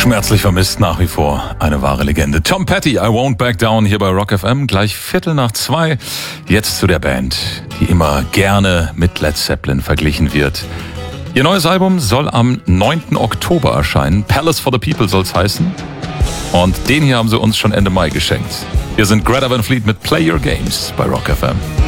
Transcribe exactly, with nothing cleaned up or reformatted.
Schmerzlich vermisst nach wie vor eine wahre Legende. Tom Petty, I Won't Back Down hier bei Rock F M. Gleich Viertel nach zwei. Jetzt zu der Band, die immer gerne mit Led Zeppelin verglichen wird. Ihr neues Album soll am neunten Oktober erscheinen. Palace for the People soll's heißen. Und den hier haben sie uns schon Ende Mai geschenkt. Wir sind Greta Van Fleet mit Play Your Games bei Rock F M.